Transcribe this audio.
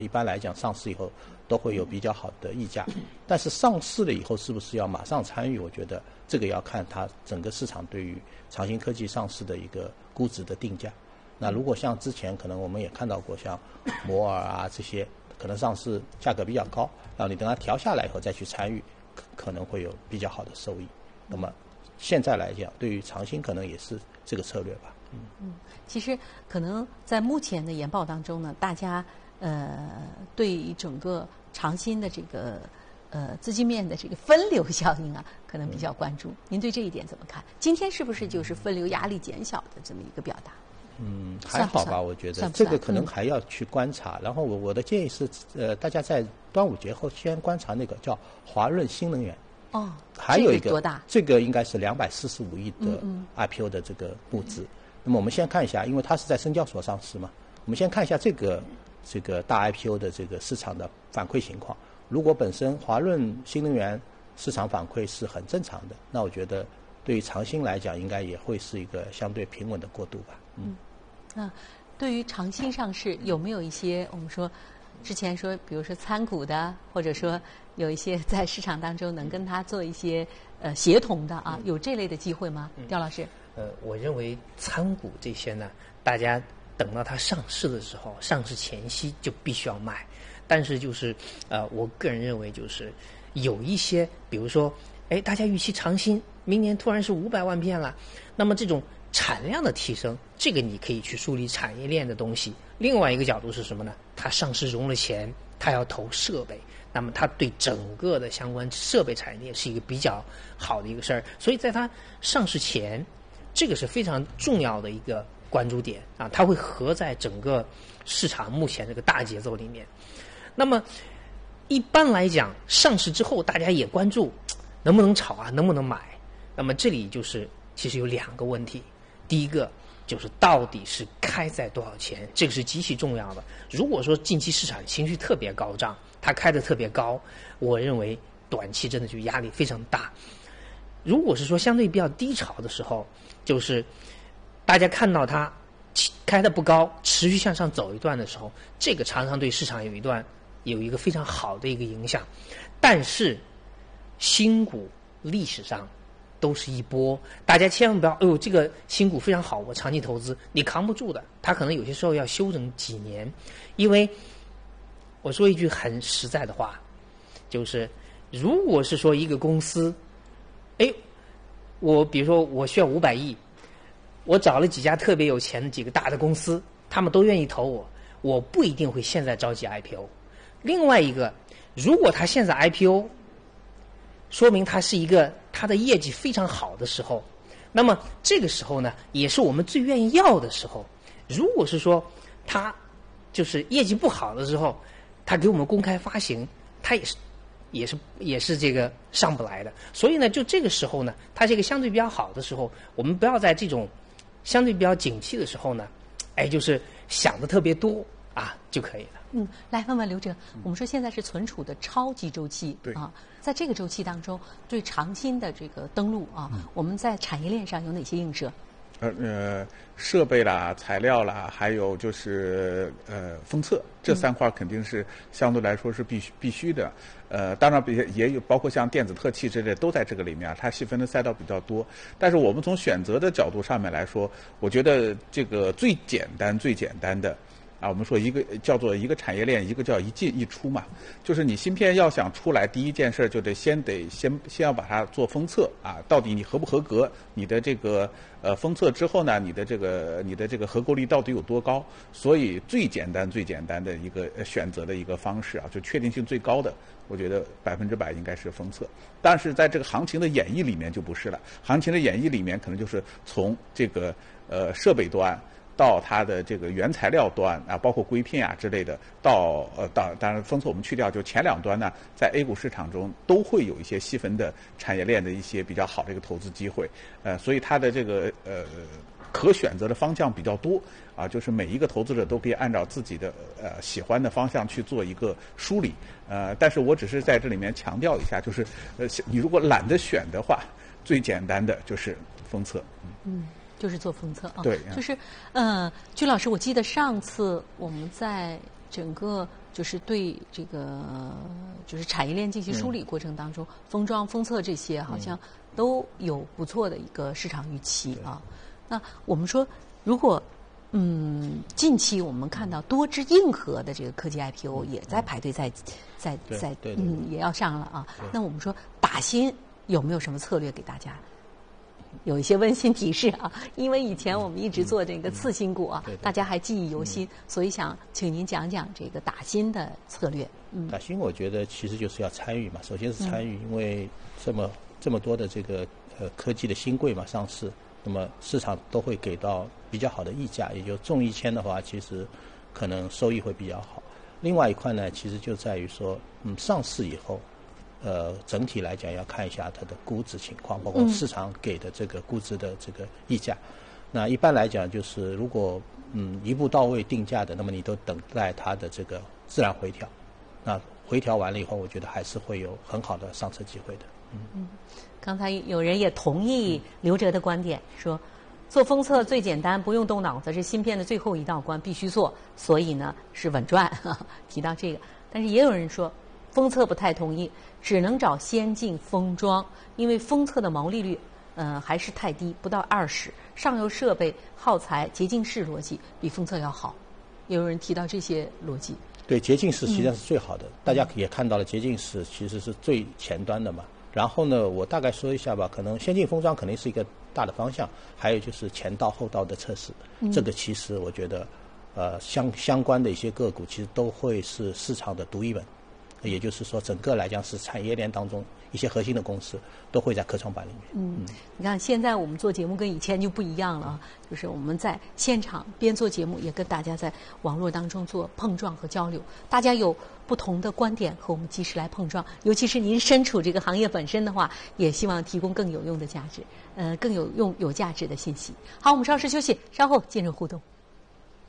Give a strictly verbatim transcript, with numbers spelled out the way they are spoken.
一般来讲上市以后都会有比较好的溢价，但是上市了以后是不是要马上参与？我觉得这个要看它整个市场对于长兴科技上市的一个估值的定价。那如果像之前可能我们也看到过，像摩尔啊这些，可能上市价格比较高，然后你等它调下来以后再去参与，可能会有比较好的收益。那么现在来讲，对于长兴可能也是这个策略吧。嗯嗯，其实可能在目前的研报当中呢，大家呃对于整个长兴的这个呃资金面的这个分流效应啊，可能比较关注。您对这一点怎么看？今天是不是就是分流压力减小的这么一个表达？ 嗯，还好吧，我觉得这个可能还要去观察。嗯、然后我我的建议是，呃，大家在端午节后先观察那个叫华润新能源。 哦， 还有一个， 这个多大？ 这个应该是两百四十五亿的 I P O 的这个募资。嗯嗯那么我们先看一下，因为它是在深交所上市嘛，我们先看一下这个这个大 I P O 的这个市场的反馈情况。如果本身华润新能源市场反馈是很正常的，那我觉得对于长兴来讲，应该也会是一个相对平稳的过渡吧。 嗯，那、啊、对于长兴上市有没有一些我们说之前说，比如说参股的，或者说有一些在市场当中能跟它做一些呃协同的啊，有这类的机会吗？刁老师？ 呃，我认为参股这些呢，大家等到它上市的时候，上市前夕就必须要卖。但是就是呃，我个人认为就是有一些，比如说，哎，大家预期长兴明年突然是五百万片了，那么这种产量的提升，这个你可以去梳理产业链的东西。另外一个角度是什么呢？它上市融了钱，它要投设备，那么它对整个的相关设备产业链是一个比较好的一个事儿。所以在它上市前，这个是非常重要的一个关注点啊，它会合在整个市场目前这个大节奏里面。那么一般来讲，上市之后大家也关注能不能炒啊，能不能买。那么这里就是其实有两个问题，第一个就是到底是开在多少钱，这个是极其重要的。如果说近期市场情绪特别高涨，它开得特别高，我认为短期真的就压力非常大。如果是说相对比较低潮的时候，就是大家看到它开得不高，持续向上走一段的时候，这个常常对市场有一段有一个非常好的一个影响。但是新股历史上都是一波，大家千万不要，哎呦，这个新股非常好，我长期投资，你扛不住的，它可能有些时候要休整几年。因为我说一句很实在的话，就是如果是说一个公司，哎，我比如说我需要五百亿，我找了几家特别有钱的几个大的公司，他们都愿意投我，我不一定会现在着急 I P O。另外一个，如果他现在 I P O， 说明他是一个他的业绩非常好的时候，那么这个时候呢，也是我们最愿意要的时候。如果是说他就是业绩不好的时候，他给我们公开发行，他也是也是也是这个上不来的。所以呢，就这个时候呢，它是一个相对比较好的时候，我们不要在这种相对比较景气的时候呢，哎，就是想的特别多啊就可以了。 嗯，来问问刘哲，我们说现在是存储的超级周期对啊，在这个周期当中，对长兴的这个登陆啊，嗯、我们在产业链上有哪些映射？ 呃呃，设备啦、材料啦，还有就是呃封测，这三块肯定是相对来说是必须必须的。呃，当然也也有包括像电子特器之类都在这个里面，它细分的赛道比较多。但是我们从选择的角度上面来说，我觉得这个最简单最简单的。啊，我们说一个叫做一个产业链，一个叫一进一出嘛，就是你芯片要想出来，第一件事就得先得先先要把它做封测啊，到底你合不合格？你的这个呃封测之后呢，你的这个你的这个合格率到底有多高？所以最简单最简单的一个选择的一个方式啊，就确定性最高的，我觉得百分之百应该是封测。但是在这个行情的演绎里面就不是了，行情的演绎里面可能就是从这个呃设备端。到它的这个原材料端啊，包括硅片啊之类的，到呃到当然封测我们去掉，就前两端呢，在 A 股市场中都会有一些细分的产业链的一些比较好的一个投资机会，呃，所以它的这个呃可选择的方向比较多啊，就是每一个投资者都可以按照自己的呃喜欢的方向去做一个梳理，呃，但是我只是在这里面强调一下，就是呃你如果懒得选的话，最简单的就是封测， 嗯。嗯就是做封测啊， 对， 就是，呃，鞠老师，我记得上次我们在整个就是对这个就是产业链进行梳理过程当中，嗯、封装、封测这些好像都有不错的一个市场预期啊。那我们说，如果嗯近期我们看到多只硬核的这个科技 I P O 也在排队在在在嗯也要上了啊。那我们说打新有没有什么策略给大家？有一些温馨提示啊，因为以前我们一直做这个次新股啊， 嗯、 大家还记忆犹新，嗯、所以想请您讲讲这个打新的策略。嗯， 打新我觉得其实就是要参与嘛，首先是参与，嗯、因为这么这么多的这个呃科技的新贵嘛上市，那么市场都会给到比较好的溢价，也就中一千的话，其实可能收益会比较好。另外一块呢，其实就在于说，嗯，上市以后。呃，整体来讲要看一下它的估值情况，包括市场给的这个估值的这个溢价。嗯、那一般来讲，就是如果嗯一步到位定价的，那么你都等待它的这个自然回调。那回调完了以后，我觉得还是会有很好的上车机会的。嗯嗯，刚才有人也同意刘哲的观点，说做封测最简单，不用动脑子，是芯片的最后一道关，必须做，所以呢是稳赚。呵呵提到这个，但是也有人说。封测不太同意，只能找先进封装，因为封测的毛利率，呃，还是太低，不到二十。上游设备耗材洁净室逻辑比封测要好，也有人提到这些逻辑。 对，洁净室实际上是最好的，嗯、大家也看到了，洁净室其实是最前端的嘛。然后呢，我大概说一下吧，可能先进封装肯定是一个大的方向，还有就是前道后道的测试，嗯、这个其实我觉得，呃，相相关的一些个股其实都会是市场的独一本。也就是说，整个来讲是产业链当中一些核心的公司都会在科创板里面。 嗯，嗯你看现在我们做节目跟以前就不一样了，就是我们在现场边做节目，也跟大家在网络当中做碰撞和交流。大家有不同的观点和我们及时来碰撞，尤其是您身处这个行业本身的话，也希望提供更有用的价值，呃，更有用有价值的信息。好，我们稍事休息，稍后进入互动。